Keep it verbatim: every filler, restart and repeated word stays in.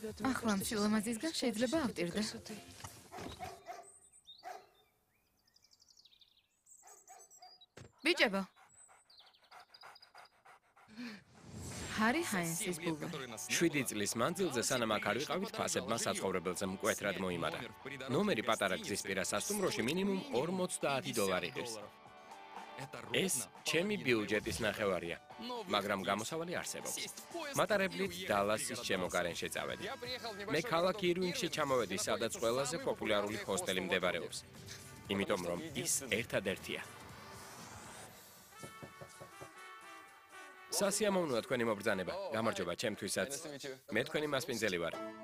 ახლა მშილამაზისგან შეიძლება ავტირდე. ბიჭებო. ჰარი ჰაინსის ბულვარი. შვიდი წლის მანძილზე სანამ აქ არ ვიყავით, ფასებმა საცხოვრებელზე მკვეთრად მოიმატა. ნომერი პატარა გზის პირას სასტუმროში მინიმუმ ორმოცდაათი დოლარი ღირს. ეს ჩემი ბიუჯეტის ნახევარია, მაგრამ გამოსავალი არსებობს. მატარებლით დალასის ჩემო გარენში წავედი. მე ქალაქ ირვინგში ჩამოვედი, სადაც ყველაზე პოპულარული ჰოსტელი მდებარეობს. იმიტომ რომ ის ერთადერთია. სასიამოვნოა თქვენი მობრძანება. გამარჯობა ჩემთვისაც. მე თქვენი მასპინძელი ვარ.